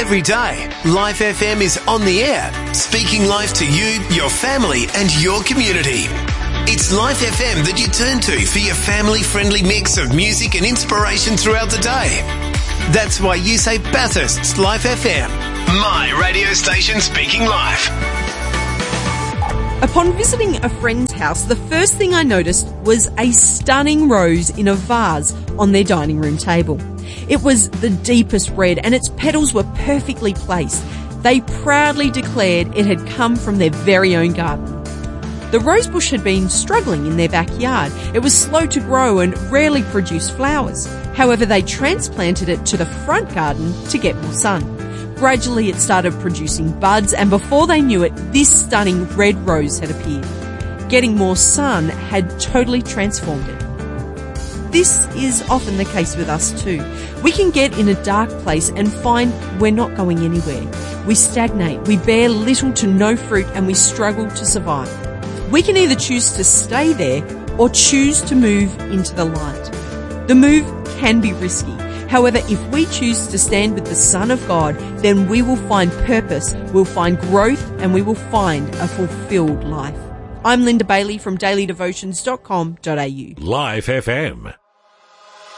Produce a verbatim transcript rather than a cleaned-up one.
Every day, Life F M is on the air, speaking life to you, your family and your community. It's Life F M that you turn to for your family-friendly mix of music and inspiration throughout the day. That's why you say Bathurst's Life F M, my radio station speaking life. Upon visiting a friend's house, the first thing I noticed was a stunning rose in a vase on their dining room table. It was the deepest red and its petals were perfectly placed. They proudly declared it had come from their very own garden. The rosebush had been struggling in their backyard. It was slow to grow and rarely produced flowers. However, they transplanted it to the front garden to get more sun. Gradually it started producing buds, and before they knew it, this stunning red rose had appeared. Getting more sun had totally transformed it. This is often the case with us too. We can get in a dark place and find we're not going anywhere. We stagnate, we bear little to no fruit, and we struggle to survive. We can either choose to stay there or choose to move into the light. The move can be risky. However, if we choose to stand with the Son of God, then we will find purpose, we'll find growth, and we will find a fulfilled life. I'm Linda Bailey from daily devotions dot com dot a u. Life F M.